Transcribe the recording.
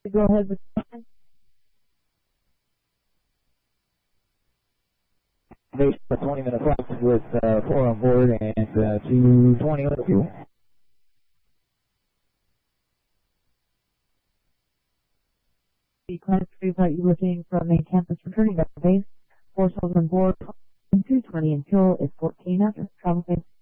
Go ahead with Based for 20-minute flights with 4 on board and 220 with fuel. the Class 3 flight you looking from main campus returning back to base. 4 souls on board and 220 in fuel is 14 after travel base.